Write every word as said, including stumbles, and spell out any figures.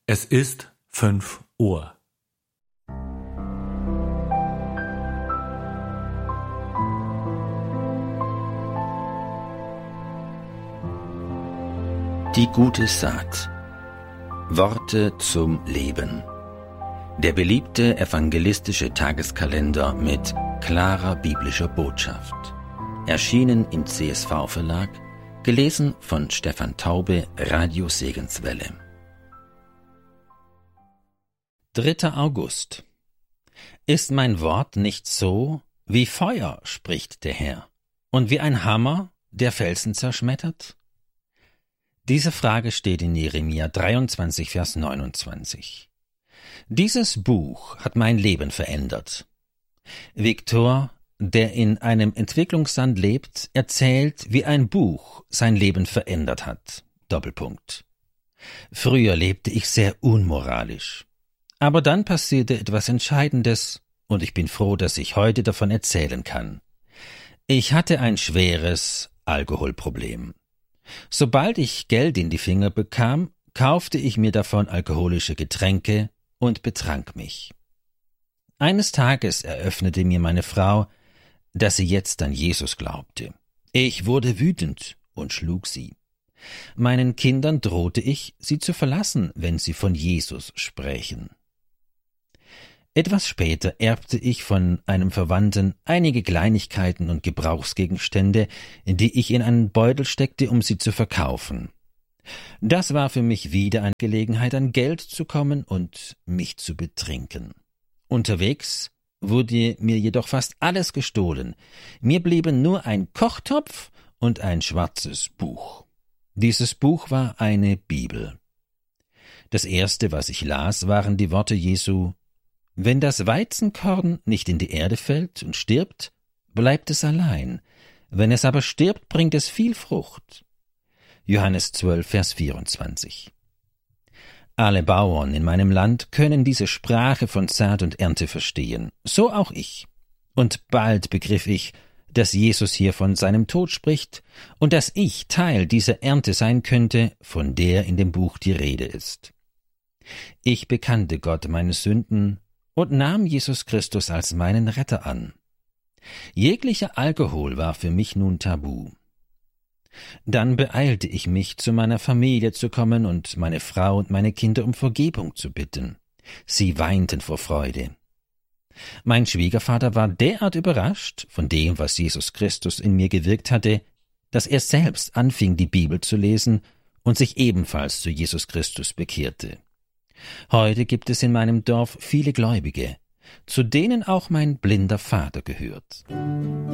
Es ist fünf Uhr. Die gute Saat. Worte zum Leben. Der beliebte evangelistische Tageskalender mit klarer biblischer Botschaft. Erschienen im C S V-Verlag, gelesen von Stefan Taube, Radio Segenswelle. dritter August. Ist mein Wort nicht so? Wie Feuer, spricht der Herr, und wie ein Hammer, der Felsen zerschmettert? Diese Frage steht in Jeremia dreiundzwanzig, Vers neunundzwanzig. Dieses Buch hat mein Leben verändert. Viktor, der in einem Entwicklungsland lebt, erzählt, wie ein Buch sein Leben verändert hat. Doppelpunkt. Früher lebte ich sehr unmoralisch. Aber dann passierte etwas Entscheidendes, und ich bin froh, dass ich heute davon erzählen kann. Ich hatte ein schweres Alkoholproblem. Sobald ich Geld in die Finger bekam, kaufte ich mir davon alkoholische Getränke und betrank mich. Eines Tages eröffnete mir meine Frau, dass sie jetzt an Jesus glaubte. Ich wurde wütend und schlug sie. Meinen Kindern drohte ich, sie zu verlassen, wenn sie von Jesus sprächen. Etwas später erbte ich von einem Verwandten einige Kleinigkeiten und Gebrauchsgegenstände, die ich in einen Beutel steckte, um sie zu verkaufen. Das war für mich wieder eine Gelegenheit, an Geld zu kommen und mich zu betrinken. Unterwegs wurde mir jedoch fast alles gestohlen. Mir blieben nur ein Kochtopf und ein schwarzes Buch. Dieses Buch war eine Bibel. Das erste, was ich las, waren die Worte Jesu: Wenn das Weizenkorn nicht in die Erde fällt und stirbt, bleibt es allein. Wenn es aber stirbt, bringt es viel Frucht. Johannes zwölf, Vers vierundzwanzig. Alle Bauern in meinem Land können diese Sprache von Saat und Ernte verstehen, so auch ich. Und bald begriff ich, dass Jesus hier von seinem Tod spricht und dass ich Teil dieser Ernte sein könnte, von der in dem Buch die Rede ist. Ich bekannte Gott meine Sünden und nahm Jesus Christus als meinen Retter an. Jeglicher Alkohol war für mich nun tabu. Dann beeilte ich mich, zu meiner Familie zu kommen und meine Frau und meine Kinder um Vergebung zu bitten. Sie weinten vor Freude. Mein Schwiegervater war derart überrascht von dem, was Jesus Christus in mir gewirkt hatte, dass er selbst anfing, die Bibel zu lesen und sich ebenfalls zu Jesus Christus bekehrte. Heute gibt es in meinem Dorf viele Gläubige, zu denen auch mein blinder Vater gehört.